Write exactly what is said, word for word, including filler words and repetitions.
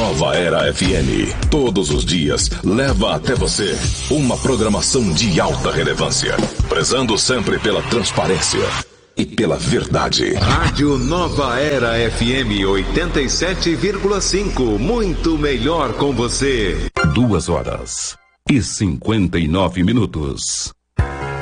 Nova Era F M, todos os dias, leva até você uma programação de alta relevância, prezando sempre pela transparência e pela verdade. Rádio Nova Era F M oitenta e sete vírgula cinco, muito melhor com você. Duas horas e cinquenta e nove minutos.